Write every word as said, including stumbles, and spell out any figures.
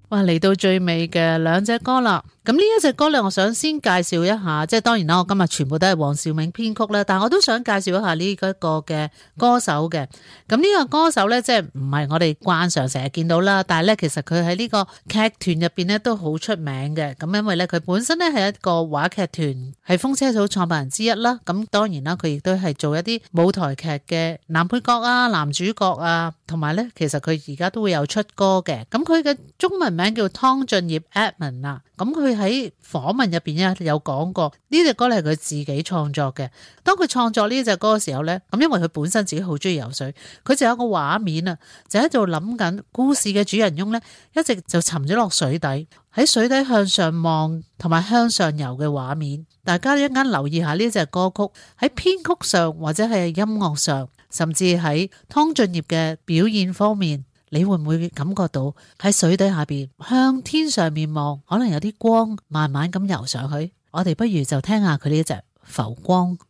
哇，嚟到最尾嘅兩隻歌啦，咁呢一隻歌咧，我想先介紹一下，即係當然啦，我今日全部都係黃兆銘編曲啦，但係我都想介紹一下呢一個嘅歌手嘅。咁呢個歌手咧，即係唔係我哋慣常成日見到啦，但係咧其實佢喺呢個劇團入邊咧都好出名嘅。咁因為咧佢本身咧係一個話劇團，係風車草創辦人之一啦。咁當然啦，佢亦都係做一啲舞台劇嘅男配角啊、男主角啊，同埋咧其實佢而家都會有出歌嘅。咁佢嘅中文名叫湯俊業 Edmond 啊。咁佢喺訪問入邊咧有講過呢隻歌係佢自己創作嘅。當佢創作呢隻歌嘅時候咧，咁因為佢本身自己好中意游水，佢就有個畫面啊，就喺度諗緊故事嘅主人翁咧，一直就沉咗落水底，喺水底向上望同埋向上游嘅畫面。大家一陣間留意下呢隻歌曲喺編曲上或者係音樂上，甚至喺湯俊業嘅表現方面，你會唔會感覺到喺水底下邊向天上面望，可能有啲光慢慢咁游上去？我哋不如就聽下佢呢隻浮光。